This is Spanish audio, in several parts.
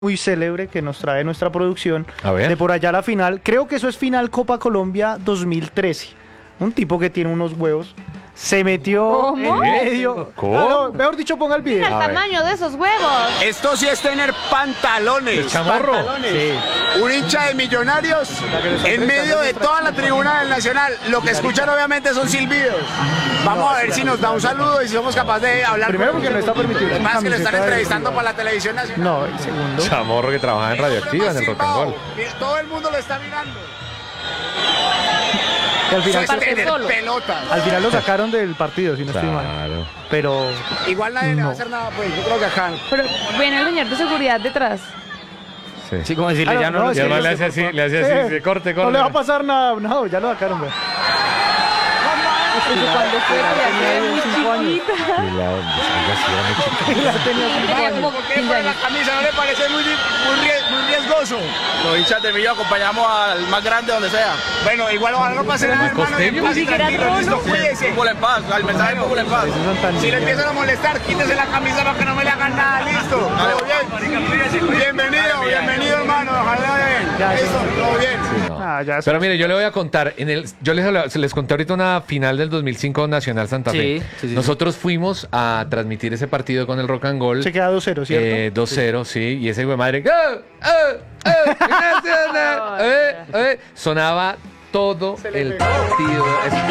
muy célebre que nos trae nuestra producción. A ver. De por allá la final. Creo que eso es final Copa Colombia 2013. Un tipo que tiene unos huevos. Se metió ¿Cómo? en medio. ¿Cómo? Ah, no, mejor dicho, ponga el video. Mira el tamaño de esos huevos. Esto sí es tener pantalones. ¿El chamorro? Pantalones. Sí. Un hincha de Millonarios en medio de toda la tribuna del Nacional. Lo que escuchan obviamente son silbidos. Vamos a ver si nos da un saludo y si somos capaces de hablar. Primero con porque no está permitido. Lo que pasa es que lo están Camiseta de entrevistando River. para la televisión nacional. No, y segundo. Chamorro que trabaja en Radioactiva, en el Rock and Roll. Todo el mundo lo está mirando. Y al Eso final, es Parte tener solo. pelotas. al final lo sacaron del partido, si no estoy mal. Claro. Pero Igual nadie le va a No. hacer nada, pues yo creo que acá. Pero viene el señor de seguridad detrás. Sí. Sí, como decirle, Ah, ya no, no. es Y que además yo le sé, hace así, por le hace así, se corte. no le va a pasar nada. No, ya lo sacaron, güey. Cuando fue tenía muy 5 años. chiquita. Y algo así era muy chiquito. Ya tenía 5 Vaya, años. como que poner la camisa no le parece muy riesgoso. Los hinchas de Millo acompañamos al más grande donde sea. Bueno, igual ojalá no pase nada, hermano. costeño? En paz y Ni siquiera tranquilo, listo, trono. cuídese. Fútbol en paz, al mensaje de fútbol en paz. Esos son tan Si le empiezan a molestar, quítese la camisa para que no me le hagan nada, listo. ¿Todo bien? Bienvenido, hermano. Ojalá bien. Ya, sí. Eso, todo bien. Ah, ya Pero mire, yo le voy a contar, yo les conté ahorita una final del 2005 Nacional Santa Fe. Sí. Nosotros fuimos a transmitir ese partido con el Rock and Roll. se queda 2-0, ¿cierto? 2-0, sí. Y ese güey madre, sonaba todo el partido.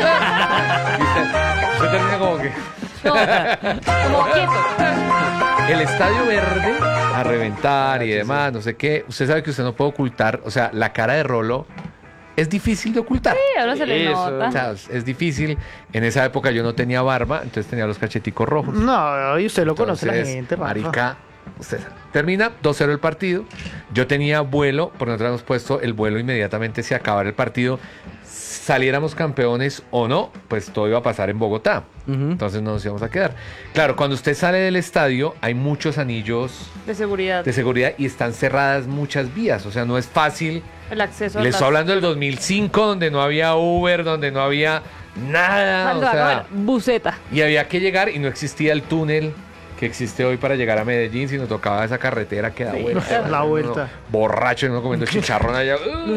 Usted termina como que Como quieto. el estadio verde a reventar y demás, no sé qué. Usted sabe que usted no puede ocultar, o sea, la cara de Rolo es difícil de ocultar. Sí, ahora se le Eso. nota. O sea, es difícil. En esa época yo no tenía barba, entonces tenía los cacheticos rojos. No, y usted lo conoce la Entonces, gente, Rafa. marica, usted termina 2-0 el partido. Yo tenía vuelo, porque nosotros habíamos puesto el vuelo inmediatamente si acabara el partido. Saliéramos campeones o no, pues todo iba a pasar en Bogotá. Entonces no nos íbamos a quedar. Claro, cuando usted sale del estadio, hay muchos anillos De seguridad. de seguridad y están cerradas muchas vías. O sea, no es fácil. El acceso a Les las- estoy hablando del 2005, donde no había Uber, donde no había nada. Cuando o sea, haga buceta. y había que llegar y no existía el túnel que existe hoy para llegar a Medellín, sino tocaba esa carretera que da vuelta. La vuelta. Uno borracho y uno comiendo chicharrón allá.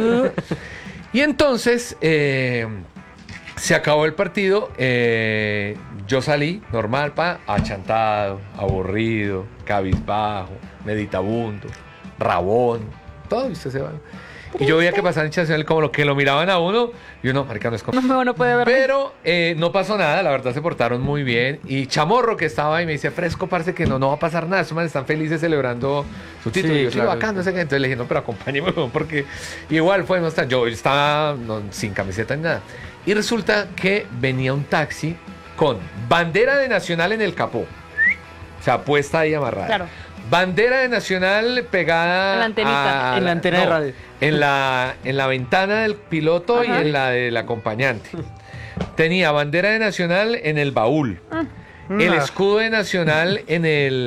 Y entonces se acabó el partido. Yo salí normal, achantado, aburrido, cabizbajo, meditabundo, rabón. Todo, y usted se va. Y yo veía que pasaban hinchas nacionales como lo que lo miraban a uno y uno, marica, no es como... No puede ver. Pero no pasó nada, la verdad se portaron muy bien. Y Chamorro que estaba ahí me dice, fresco, parece que no va a pasar nada. Estos manes están felices celebrando su título. Sí, Y yo, claro. bacán, no sé qué. Entonces le dije, no, pero acompáñeme, porque igual fue, no está. Yo estaba sin camiseta ni nada. Y resulta que venía un taxi con bandera de Nacional en el capó. O sea, puesta ahí amarrada. Claro. Bandera de Nacional pegada En la antenita. En la antena de radio. En la ventana del piloto Ajá. y en la del acompañante. Tenía bandera de Nacional en el baúl. El Ah. escudo de Nacional en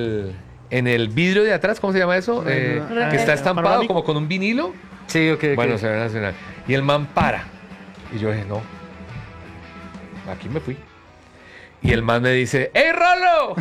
el vidrio de atrás, ¿cómo se llama eso? Que está estampado Panorámico. como con un vinilo. Sí, ok. Bueno, se ve Nacional. Y el man para. Y yo dije, no. Aquí me fui. Y el man me dice, ¡Ey, Rolo!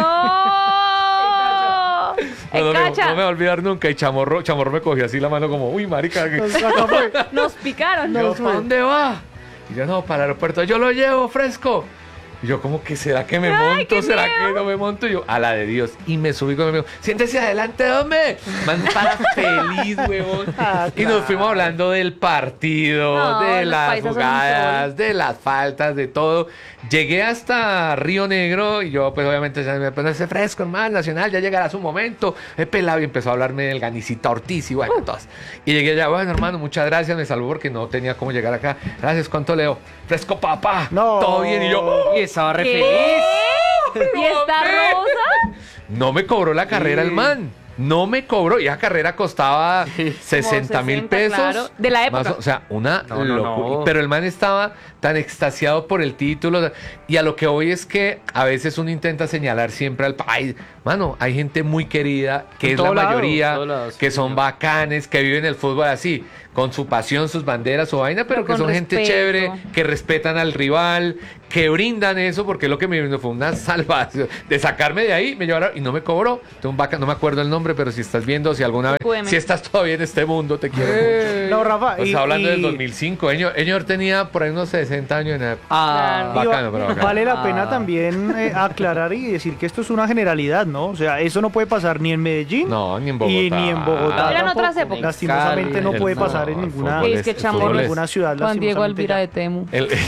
¡No! No me ¡Cacha! voy a olvidar nunca. Y Chamorro me cogió así la mano como, uy, marica. que- Acá fue. Nos picaron. Yo, ¿para dónde va? Y yo, no, para el aeropuerto. Yo lo llevo fresco. Y yo, como que será que me Ay, monto? qué ¿Será miedo. que no me monto? Y yo, a la de Dios. Y me subí con mi amigo. Siéntese adelante, hombre. Man, para feliz, huevón. Ah, Y nos fuimos hablando del partido, No, de los las paisas son un jugadas, sol. de las faltas, de todo. Llegué hasta Río Negro y yo, pues obviamente, ya me puse fresco, hermano, Nacional, ya llegará su momento. El pelado y empezó a hablarme del Ganicita Ortiz y bueno, todas. Y llegué allá, bueno, hermano, muchas gracias, me salvó porque no tenía cómo llegar acá. Gracias, ¿cuánto leo? Fresco, papá. No. Todo bien. Y yo, ¡oh! Y estaba re ¿Qué? feliz. ¿Y esta hombre. rosa? No me cobró la carrera el man. No me cobró. Y esa carrera costaba 60,000 60, pesos. claro. De la época. Más o sea, una No. locura. Pero el man estaba tan extasiado por el título. Y a lo que voy es que a veces uno intenta señalar siempre al país. Mano, hay gente muy querida, que En es la todo lado, mayoría, en todos lados, que sí, son señor. bacanes, que viven el fútbol así. con su pasión, sus banderas, su vaina, pero Pero que con son gente respeto. chévere, que respetan al rival, que brindan eso, porque lo que me fue una salvación de sacarme de ahí, me llevaron y no me cobró. Tengo un vaca, no me acuerdo el nombre, pero si estás viendo, si alguna vez, QM. si estás todavía en este mundo, te quiero mucho. No, Rafa. Pues hablando del 2005, Eñor tenía por ahí unos 60 años en la época. Ah, Claro. Bacano, pero bacano. Vale la pena Ah. también aclarar y decir que esto es una generalidad, ¿no? O sea, eso no puede pasar ni en Medellín No, ni en y Bogotá. ni en Bogotá. Eran tampoco. otras épocas. Lastimosamente Cali, no el puede fútbol, pasar en el ninguna, fútbol Es que el chamo, fútbol en es- ninguna ciudad. Juan Diego lastimosamente Alvira ya. de Temu.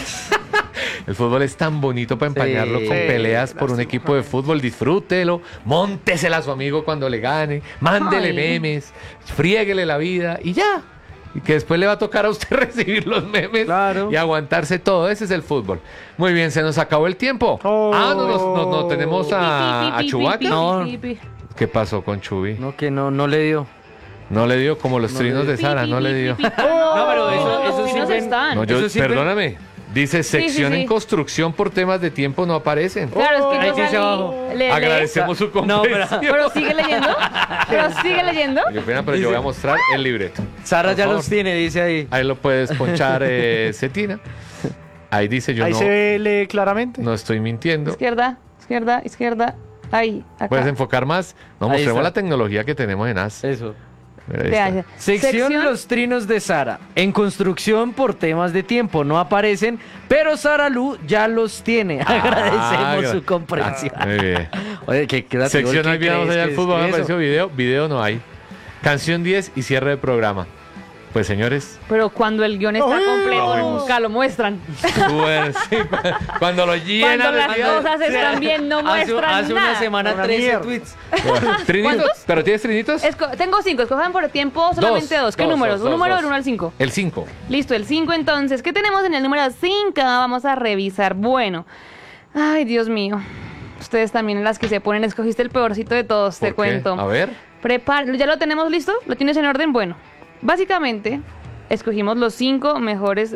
El fútbol es tan bonito para empañarlo Sí. con Sí, peleas por un lástima. equipo de fútbol. Disfrútelo, móntesela a su amigo cuando le gane, mándele Ay. memes, friéguele la vida y ya. Y que después le va a tocar a usted recibir los memes Claro. y aguantarse todo. Ese es el fútbol. Muy bien, se nos acabó el tiempo. Oh. No tenemos a Chewbacca. No. ¿Qué pasó con Chubi? no, que no le dio. No le dio como los No trinos le de Sara, no le dio. No, pero eso sí sirven- están. No, yo, Eso sirve- perdóname. Dice sección sí. en construcción por temas de tiempo no aparecen. Claro, es que Ahí yo dice salí. abajo. Agradecemos su No, pero- comprensión. Pero sigue leyendo. Pero sigue leyendo. Qué pena, pero yo voy a mostrar el libreto. Sara Por ya favor. los tiene, dice ahí. Ahí lo puedes ponchar, Cetina. Ahí dice yo Ahí no, se lee claramente. no estoy mintiendo. Izquierda, izquierda, izquierda. Ahí, acá. ¿Puedes enfocar más? No, Ahí mostremos está. la tecnología que tenemos en AS. Eso. Mira, ahí Te está. hace. Sección Los trinos de Sara. En construcción por temas de tiempo no aparecen, pero Sara Lu ya los tiene. Agradecemos su comprensión. Muy bien. Oye, ¿qué creativo Sección el ahí que viene crees allá que del fútbol, me es apareció eso. video. Video no hay. Canción 10 y cierre de programa. Pues señores, Pero cuando el guión está completo, nunca lo muestran. bueno, sí, cuando lo llenan Cuando las de- cosas están bien, no muestran Hace nada. una semana Una 13 mierda. tweets. ¿Trinitos? ¿Cuántos? ¿Pero tienes trinitos? Tengo 5, escojan por tiempo solamente dos. ¿Qué números? Un número del 1 al 5. El 5. Listo, el 5 entonces. ¿Qué tenemos en el número 5? Vamos a revisar. Bueno. Ay, Dios mío. Ustedes también las que se ponen, escogiste el peorcito de todos, te cuento. A ver. ¿Ya lo tenemos listo? ¿Lo tienes en orden? Bueno, básicamente escogimos los 5 mejores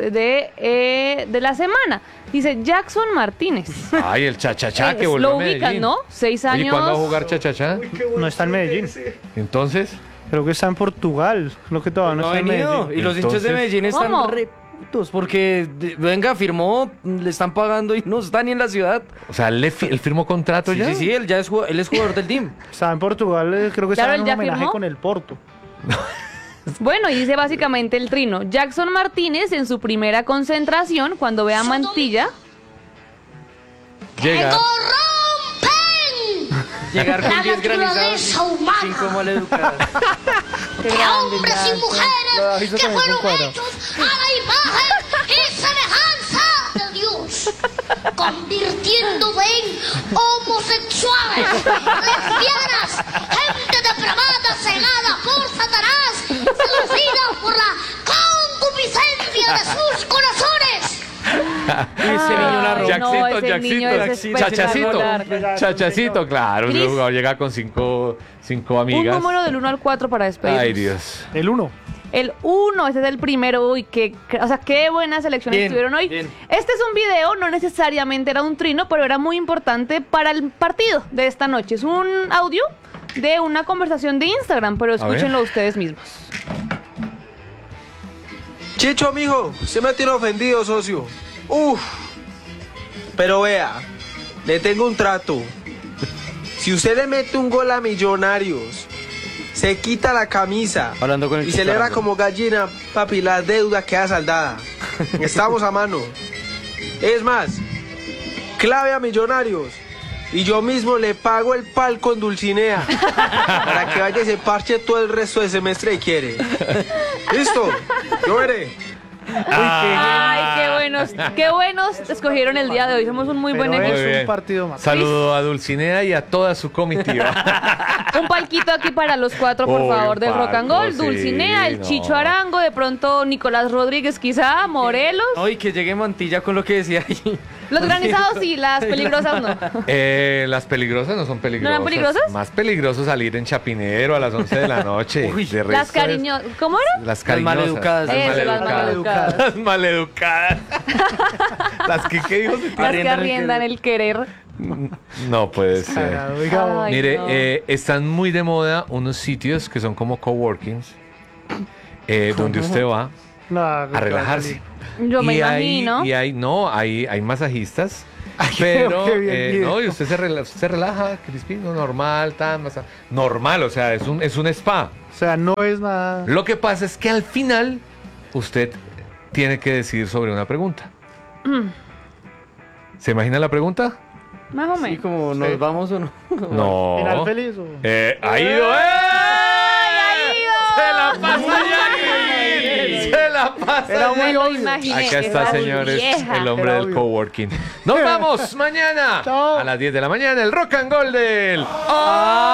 de la semana. Dice Jackson Martínez. Ay, el chachachá que volvió Lo a Medellín. ubican, ¿no? 6 Oye, años. ¿cuándo va a jugar chachachá? No está en Medellín. Entonces, Creo que está en Portugal. Lo que todavía no, No ha está en venido. Medellín. Y los hinchas de Entonces- Medellín están ¿Cómo? re putos porque, venga, firmó, le están pagando y no está ni en la ciudad. o sea, él firmó contrato Sí, ya. sí, sí, él ya es él es jugador del team. Está en Portugal, creo que Claro, está él en un ya homenaje firmó. con el Porto. Bueno, y dice básicamente el trino. Jackson Martínez en su primera concentración, cuando ve a Mantilla. Llega. ¡Corrompen! Llegar con La 10 granizados naturaleza humana. 5 maleducadas. Qué De grande, hombres y gracias. mujeres hizo que también fueron con cuadro. hechos a la imagen y semejanza de Dios, convirtiéndose en homosexuales, lesbianas, gente depravada, cegada por Satanás, seducida por la concupiscencia de sus corazones. Ese niño la Ay, robó. no, ese niño es Chachacito. espectacular. Chachacito, claro. Cris. Un jugador llega con cinco Un amigas. número del 1 al 4 para despedirnos. Ay, Dios. El 1. El 1, ese es el primero. Uy, o sea, qué buenas selecciones Bien, tuvieron hoy. bien. Este es un video, no necesariamente era un trino, pero era muy importante para el partido de esta noche. Es un audio de una conversación de Instagram, pero ver. escúchenlo ustedes mismos. Chicho, amigo, se me tiene ofendido, socio. Uf. Pero vea, le tengo un trato. Si usted le mete un gol a Millonarios, se quita la camisa Hablando con el y celebra Chicharito. como gallina, papi, la deuda queda saldada. Estamos a mano. Es más, clave a Millonarios y yo mismo le pago el palco en Dulcinea para que vaya y se parche todo el resto del semestre y quiere. ¿Listo? Yo veré. Ay, qué buenos escogieron el día de hoy. Somos un muy buen Pero equipo. es Muy bien. un partido más. Saludo a Dulcinea y a toda su comitiva. Un palquito aquí para los 4, por Uy, favor, un del Rock and palco, Roll. sí, Dulcinea, el no. Chicho Arango, de pronto Nicolás Rodríguez, quizá, Morelos. Ay, que llegue Mantilla con lo que decía ahí. Los granizados sí, las peligrosas no. Las peligrosas no son peligrosas. eran peligrosas? Más peligroso salir en Chapinero a las 11 de la noche. Uy. De Las resto es- cariñosas. ¿Cómo era? Las Las cariñosas. maleducadas. Eso, las maleducadas. Las maleducadas. Las que, ¿qué dijo? Las que Arriendan el arriendan el querer. No puede ser. Cagado, oiga, Ay, Mire, no. están muy de moda unos sitios que son como coworkings, donde usted va No, a relajarse. Yo me Y ahí- imagino. Y hay masajistas. Ay, Pero, qué bien, no, y usted se relaja, Crispino, normal, normal, o sea, es un spa. O sea, no es nada. Lo que pasa es que al final usted tiene que decidir sobre una pregunta. ¿Se imagina la pregunta? Más o Sí, menos. como nos vamos o no. No. ¿Final feliz o...? Ha ido, ¡Se la pasa ya! ¡Se la pasa Era ya! muy Me lo obvio. imaginé. Acá está, Esa señores, vieja. el hombre Era del obvio. coworking. Nos vamos mañana Chao. a las 10 de la mañana, el Rock and Gold del...